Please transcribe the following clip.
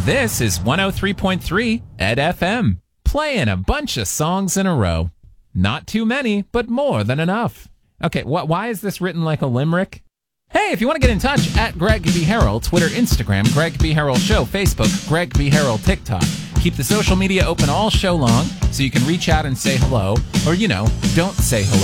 This is 103.3 Ed FM, playing a bunch of songs in a row. Not too many, but more than enough. Okay, why is this written like a limerick? Hey, if you want to get in touch, at Greg B. Harrell, Twitter, Instagram, Greg B. Harrell Show, Facebook, Greg B. Harrell, TikTok. Keep the social media open all show long so you can reach out and say hello, or, don't say hello.